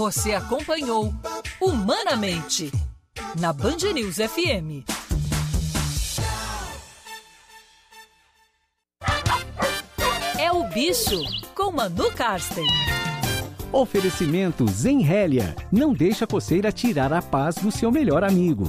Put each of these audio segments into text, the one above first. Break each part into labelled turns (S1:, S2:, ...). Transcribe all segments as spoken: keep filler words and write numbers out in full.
S1: Você acompanhou Humanamente na Band News F M. É o Bicho com Manu Karsten.
S2: Oferecimento Zenrélia. Não deixa a coceira tirar a paz do seu melhor amigo.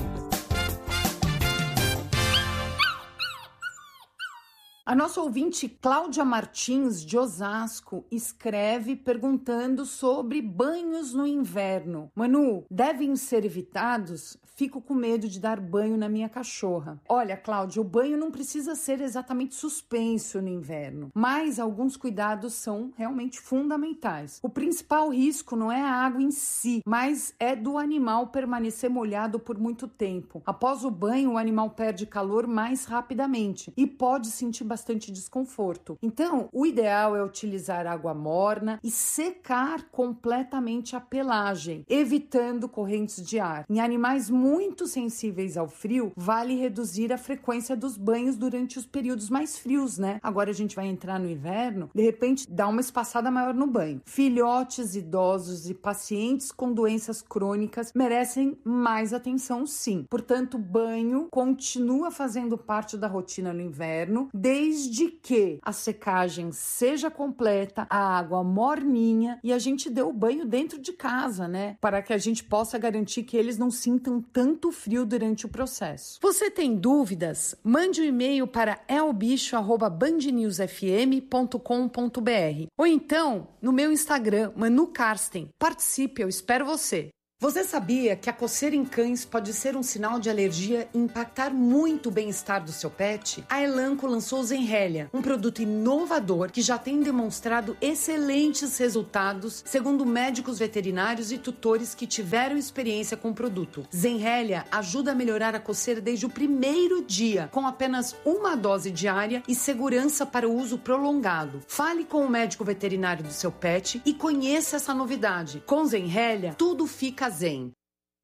S3: A nossa ouvinte Cláudia Martins, de Osasco, escreve perguntando sobre banhos no inverno. Manu, devem ser evitados? Fico com medo de dar banho na minha cachorra. Olha, Cláudia, o banho não precisa ser exatamente suspenso no inverno, mas alguns cuidados são realmente fundamentais. O principal risco não é a água em si, mas é do animal permanecer molhado por muito tempo. Após o banho, o animal perde calor mais rapidamente e pode sentir bastante desconforto. Então, o ideal é utilizar água morna e secar completamente a pelagem, evitando correntes de ar. Em animais muito sensíveis ao frio, vale reduzir a frequência dos banhos durante os períodos mais frios, né? Agora a gente vai entrar no inverno, de repente dá uma espaçada maior no banho. Filhotes, idosos e pacientes com doenças crônicas merecem mais atenção, sim. Portanto, banho continua fazendo parte da rotina no inverno, desde que a secagem seja completa, a água morninha e a gente dê o banho dentro de casa, né? Para que a gente possa garantir que eles não sintam tanto frio durante o processo. Você tem dúvidas? Mande um e-mail para elbicho arroba band news f m ponto com ponto b r ou então no meu Instagram, Manu Karsten. Participe, eu espero você. Você sabia que a coceira em cães pode ser um sinal de alergia e impactar muito o bem-estar do seu pet? A Elanco lançou o Zenrélia, um produto inovador que já tem demonstrado excelentes resultados, segundo médicos veterinários e tutores que tiveram experiência com o produto. Zenrélia ajuda a melhorar a coceira desde o primeiro dia, com apenas uma dose diária e segurança para o uso prolongado. Fale com o médico veterinário do seu pet e conheça essa novidade. Com Zenrélia, tudo fica zen.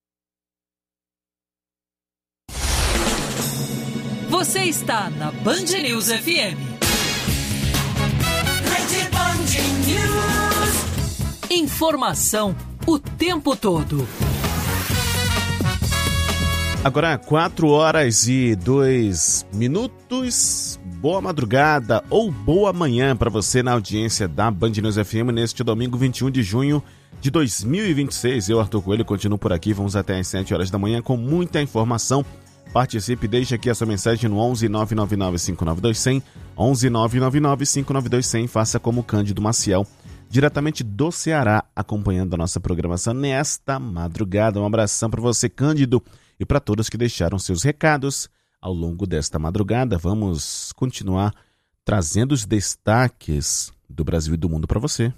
S1: Você está na Band News F M. Rede Band News. Informação o tempo todo.
S4: Agora quatro horas e dois minutos. Boa madrugada ou boa manhã para você na audiência da Band News F M neste domingo vinte e um de junho de dois mil e vinte e seis. Eu, Arthur Coelho, continuo por aqui. Vamos até às sete horas da manhã com muita informação. Participe, deixe aqui a sua mensagem no onze nove nove nove cinco nove dois zero zero, onze nove nove nove cinco nove dois zero zero. Faça como Cândido Maciel, diretamente do Ceará, acompanhando a nossa programação nesta madrugada. Um abração para você, Cândido, e para todos que deixaram seus recados ao longo desta madrugada. Vamos continuar trazendo os destaques do Brasil e do mundo para você.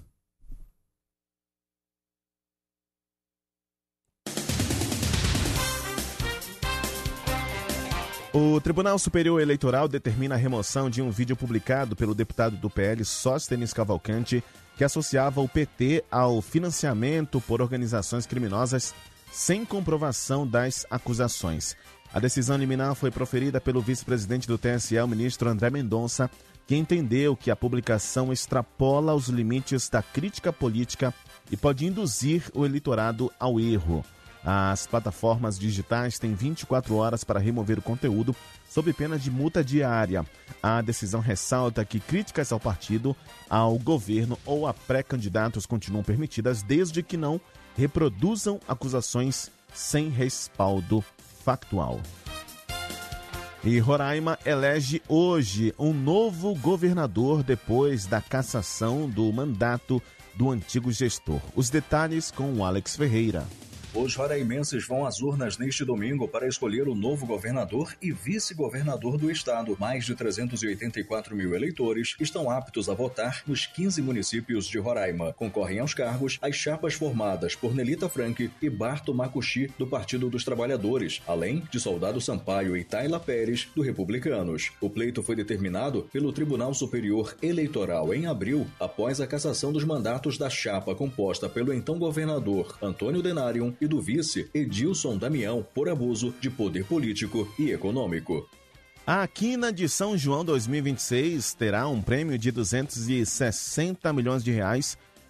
S4: O Tribunal Superior Eleitoral determina a remoção de um vídeo publicado pelo deputado do P L, Sóstenes Cavalcante, que associava o P T ao financiamento por organizações criminosas sem comprovação das acusações. A decisão liminar foi proferida pelo vice-presidente do T S E, o ministro André Mendonça, que entendeu que a publicação extrapola os limites da crítica política e pode induzir o eleitorado ao erro. As plataformas digitais têm vinte e quatro horas para remover o conteúdo, sob pena de multa diária. A decisão ressalta que críticas ao partido, ao governo ou a pré-candidatos continuam permitidas, desde que não reproduzam acusações sem respaldo factual. E Roraima elege hoje um novo governador depois da cassação do mandato do antigo gestor. Os detalhes com o Alex Ferreira.
S5: Os roraimenses vão às urnas neste domingo para escolher o novo governador e vice-governador do estado. Mais de trezentos e oitenta e quatro mil eleitores estão aptos a votar nos quinze municípios de Roraima. Concorrem aos cargos as chapas formadas por Nelita Frank e Barto Macuxi, do Partido dos Trabalhadores, além de Soldado Sampaio e Tayla Pérez, do Republicanos. O pleito foi determinado pelo Tribunal Superior Eleitoral em abril, após a cassação dos mandatos da chapa composta pelo então governador Antônio Denário e do vice Edilson Damião por abuso de poder político e econômico.
S4: A Quina de São João dois mil e vinte e seis terá um prêmio de duzentos e sessenta milhões de reais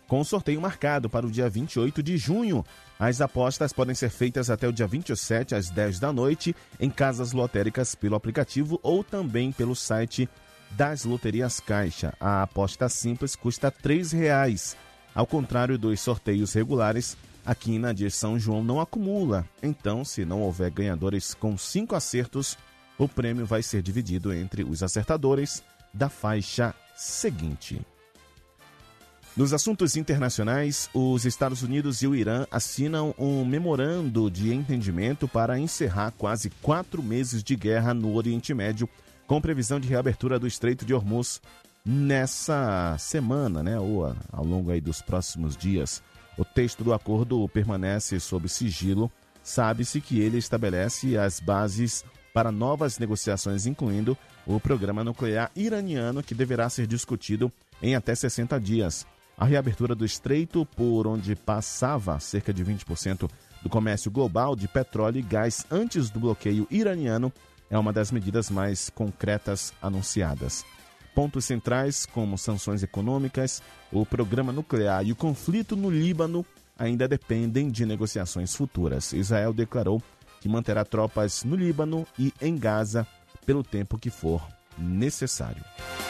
S4: com o sorteio marcado para o dia vinte e oito de junho. As apostas podem ser feitas até o dia vinte e sete, às dez da noite, em casas lotéricas pelo aplicativo ou também pelo site das Loterias Caixa. A aposta simples custa três reais. Ao contrário dos sorteios regulares, a quina de São João não acumula. Então, se não houver ganhadores com cinco acertos, o prêmio vai ser dividido entre os acertadores da faixa seguinte. Nos assuntos internacionais, os Estados Unidos e o Irã assinam um memorando de entendimento para encerrar quase quatro meses de guerra no Oriente Médio, com previsão de reabertura do Estreito de Hormuz nessa semana, né, ou ao longo aí dos próximos dias. O texto do acordo permanece sob sigilo. Sabe-se que ele estabelece as bases para novas negociações, incluindo o programa nuclear iraniano, que deverá ser discutido em até sessenta dias. A reabertura do estreito, por onde passava cerca de vinte por cento do comércio global de petróleo e gás antes do bloqueio iraniano, é uma das medidas mais concretas anunciadas. Pontos centrais, como sanções econômicas, o programa nuclear e o conflito no Líbano, ainda dependem de negociações futuras. Israel declarou que manterá tropas no Líbano e em Gaza pelo tempo que for necessário.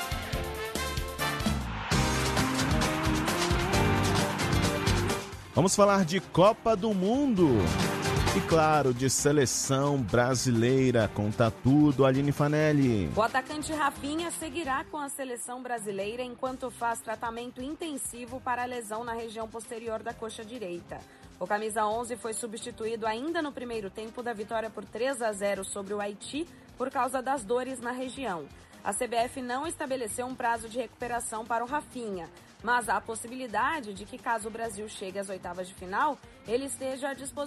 S4: Vamos falar de Copa do Mundo e, claro, de seleção brasileira. Conta tudo, Aline Fanelli.
S6: O atacante Rafinha seguirá com a seleção brasileira enquanto faz tratamento intensivo para a lesão na região posterior da coxa direita. O camisa onze foi substituído ainda no primeiro tempo da vitória por três a zero sobre o Haiti por causa das dores na região. A C B F não estabeleceu um prazo de recuperação para o Rafinha, mas há a possibilidade de que, caso o Brasil chegue às oitavas de final, ele esteja à disposição